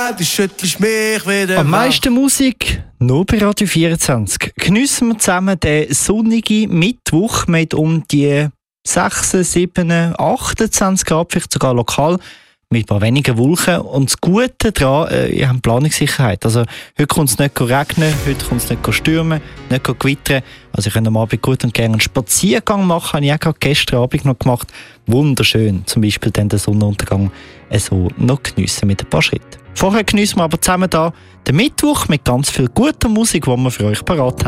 du schüttelst mich wieder. Am meisten Musik nur bei Radio 24. Geniessen wir zusammen den sonnigen Mittwoch mit um die 6, 7, 28 Grad, vielleicht sogar lokal, mit ein paar wenigen Wolken. Und das Gute daran, ihr habt Planungssicherheit. Also, heute kommt es nicht regnen, heute kommt es nicht stürmen, nicht gewittern. Also, ihr könnt am Abend gut und gerne einen Spaziergang machen. Habe ich auch gerade gestern Abend noch gemacht. Wunderschön. Zum Beispiel dann den Sonnenuntergang so noch geniessen mit ein paar Schritten. Vorher geniessen wir aber zusammen da den Mittwoch mit ganz viel guter Musik, die wir für euch parat haben.